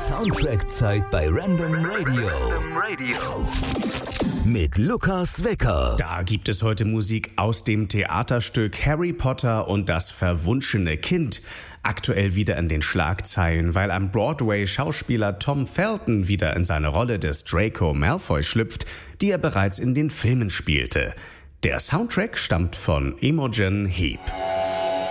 Soundtrack-Zeit bei Random Radio. Mit Lukas Wecker. Da gibt es heute Musik aus dem Theaterstück Harry Potter und das verwunschene Kind. Aktuell wieder in den Schlagzeilen, weil am Broadway Schauspieler Tom Felton wieder in seine Rolle des Draco Malfoy schlüpft, die er bereits in den Filmen spielte. Der Soundtrack stammt von Imogen Heap.